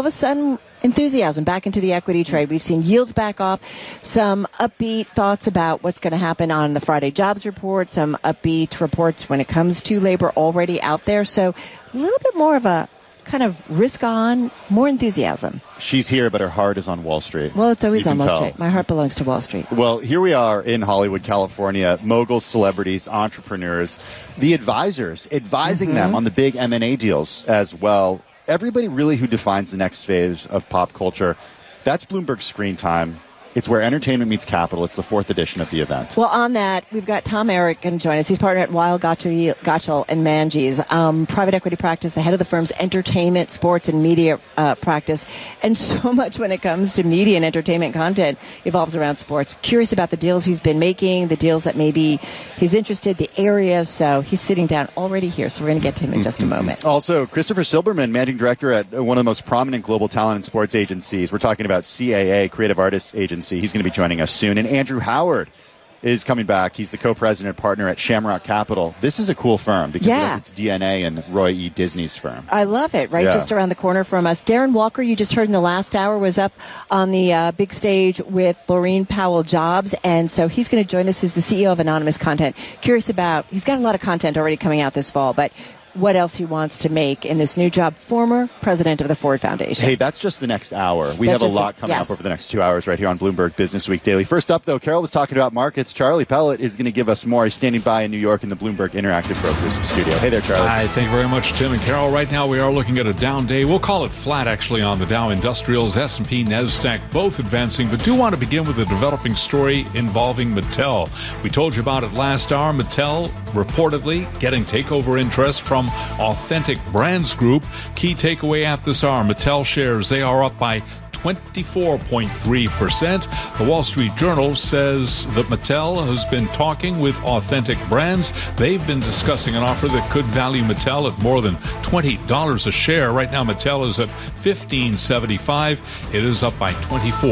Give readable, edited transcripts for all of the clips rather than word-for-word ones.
all of a sudden, enthusiasm back into the equity trade. We've seen yields back off, some upbeat thoughts about what's going to happen on the Friday jobs report, some upbeat reports when it comes to labor already out there. So a little bit more of a kind of risk on, more enthusiasm. She's here, but her heart is on Wall Street. Well, it's always on Wall Street. My heart belongs to Wall Street. Well, here we are in Hollywood, California, moguls, celebrities, entrepreneurs, the advisors, advising them on the big M&A deals as well. Everybody really who defines the next phase of pop culture, that's Bloomberg Screen Time. It's where entertainment meets capital. It's the 4th edition of the event. Well, on that, we've got Tom Eric going to join us. He's partner at Weil, Gotshal and Manges, private equity practice, the head of the firm's entertainment, sports, and media practice. And so much when it comes to media and entertainment content evolves around sports. Curious about the deals he's been making, the deals that maybe he's interested, the areas. So he's sitting down already here. So we're going to get to him in just a moment. Also, Christopher Silberman, managing director at one of the most prominent global talent and sports agencies. We're talking about CAA, Creative Artists Agency. He's going to be joining us soon. And Andrew Howard is coming back. He's the co-president and partner at Shamrock Capital. This is a cool firm because it has its DNA in Roy E. Disney's firm. I love it, right? Just around the corner from us. Darren Walker, you just heard in the last hour, was up on the big stage with Laureen Powell-Jobs, and so he's going to join us as the CEO of Anonymous Content. Curious about, he's got a lot of content already coming out this fall, but what else he wants to make in this new job. Former president of the Ford Foundation. Hey, that's just the next hour. We have a lot coming up over the next 2 hours right here on Bloomberg Business Week Daily. First up, though, Carol was talking about markets. Charlie Pellet is going to give us more. He's standing by in New York in the Bloomberg Interactive Brokers studio. Hey there, Charlie. Hi, thank you very much, Tim and Carol. Right now, we are looking at a down day. We'll call it flat, actually, on the Dow Industrials, S&P, NASDAQ, both advancing, but do want to begin with a developing story involving Mattel. We told you about it last hour. Mattel reportedly getting takeover interest from Authentic Brands Group. Key takeaway at this hour, Mattel shares, they are up by 24.3%. The Wall Street Journal says that Mattel has been talking with Authentic Brands. They've been discussing an offer that could value Mattel at more than $20 a share. Right now, Mattel is at $15.75. It is up by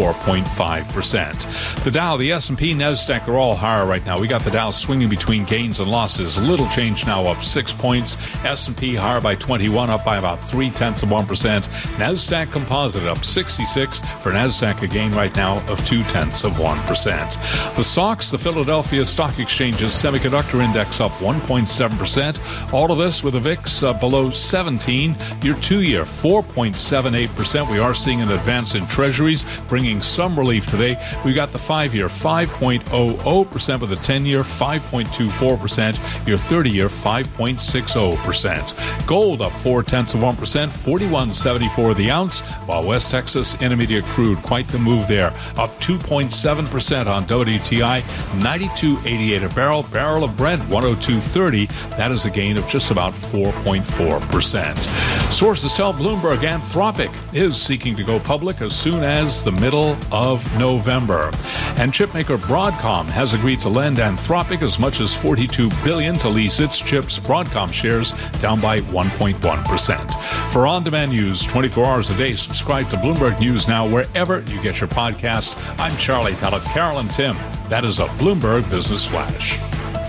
24.5%. The Dow, the S&P, NASDAQ are all higher right now. We got the Dow swinging between gains and losses. A little change now, up 6 points. S&P higher by 21, up by about 0.3%. NASDAQ Composite up 66. For NASDAQ, a gain right now of 0.2%. The SOX, the Philadelphia Stock Exchange's semiconductor index, up 1.7%. All of this with a VIX below 17. Your 2-year, 4.78%. We are seeing an advance in treasuries, bringing some relief today. We've got the 5-year, 5.00%, with the 10-year, 5.24%. Your 30-year, 5.60%. Gold up 0.4%, 41.74 the ounce, while West Texas Intermediate crude, quite the move there, up 2.7% on WTI, 92.88 a barrel. Barrel of Brent, 102.30. That is a gain of just about 4.4%. Sources tell Bloomberg Anthropic is seeking to go public as soon as the middle of November. And chipmaker Broadcom has agreed to lend Anthropic as much as $42 billion to lease its chips. Broadcom shares down by 1.1%. For on-demand news 24 hours a day, subscribe to Bloomberg News Now wherever you get your podcast. I'm Charlie Pellet. Carol and Tim, that is a Bloomberg Business Flash.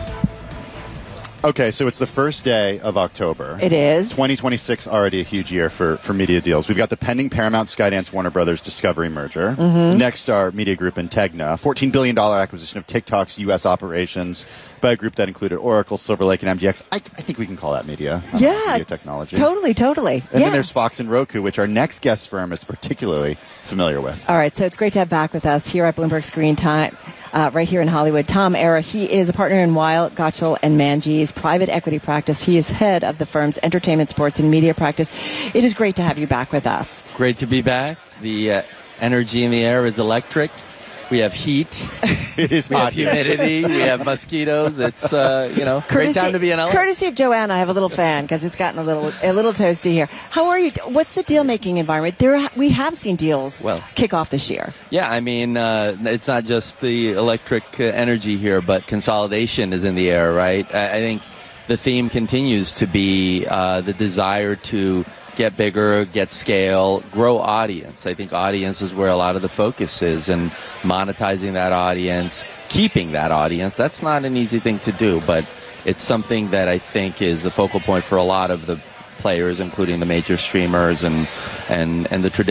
Okay, so it's the first day of October. It is. 2026 already a huge year for media deals. We've got the pending Paramount, Skydance, Warner Brothers Discovery merger. Nexstar Media Group and Tegna. $14 billion acquisition of TikTok's U.S. operations by a group that included Oracle, Silver Lake, and MDX. I think we can call that media. Media technology. Totally. And then there's Fox and Roku, which our next guest firm is particularly familiar with. All right, so it's great to have back with us here at Bloomberg Screen Time. Right here in Hollywood, Tom Era. He is a partner in Weil, Gotshal and Manges private equity practice. He is head of the firm's entertainment, sports, and media practice. It is great to have you back with us. Great to be back. The energy in the air is electric. We have heat. It is hot. We have humidity. We have mosquitoes. It's great time to be in LA. Courtesy of Joanna, I have a little fan because it's gotten a little toasty here. How are you? What's the deal making environment? We have seen deals kick off this year. Yeah, I mean, it's not just the electric energy here, but consolidation is in the air, right? I think the theme continues to be the desire to get bigger, get scale, grow audience. I think audience is where a lot of the focus is, and monetizing that audience, keeping that audience. That's not an easy thing to do, but it's something that I think is a focal point for a lot of the players, including the major streamers and the traditional